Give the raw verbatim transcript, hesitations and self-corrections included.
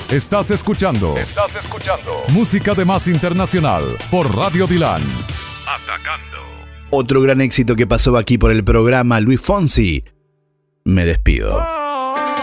Estás escuchando. Estás escuchando. Música de Más Internacional por Radio Dilan. Atacando. Otro gran éxito que pasó aquí por el programa, Luis Fonsi. Me despido.